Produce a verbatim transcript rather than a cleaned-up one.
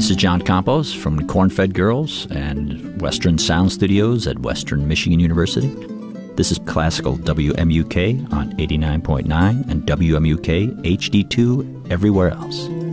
This is John Campos from the Corn-Fed Girls and Western Sound Studios at Western Michigan University. This is classical W M U K on eighty-nine point nine and W M U K H D two everywhere else.